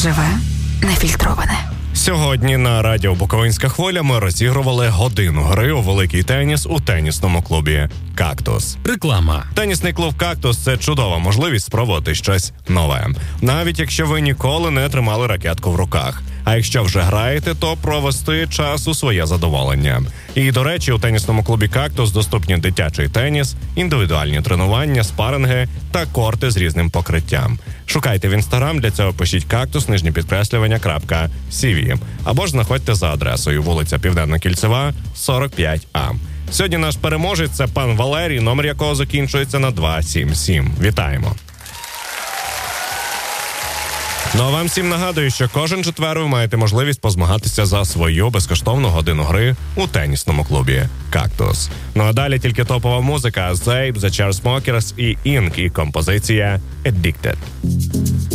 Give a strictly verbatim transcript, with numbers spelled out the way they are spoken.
Живе, нефільтроване. Сьогодні на радіо «Буковинська хвиля» ми розігрували годину гри у великий теніс у тенісному клубі «Кактус». Реклама. Тенісний клуб «Кактус» – це чудова можливість спробувати щось нове. Навіть якщо ви ніколи не тримали ракетку в руках. А якщо вже граєте, то провести час у своє задоволення. І, до речі, у тенісному клубі «Кактус» доступні дитячий теніс, індивідуальні тренування, спаринги та корти з різним покриттям. Шукайте в інстаграм, для цього пишіть «Кактус», нижнє підкреслювання, крапка, сі ві. Або ж знаходьте за адресою вулиця Південно-Кільцева, сорок п'ять А. Сьогодні наш переможець – це пан Валерій, номер якого закінчується на два сім сім. Вітаємо! Ну а вам всім нагадую, що кожен четвер ви маєте можливість позмагатися за свою безкоштовну годину гри у тенісному клубі «Кактус». Ну а далі тільки топова музика: Zape, The Chainsmokers і Ink, і композиція «Addicted».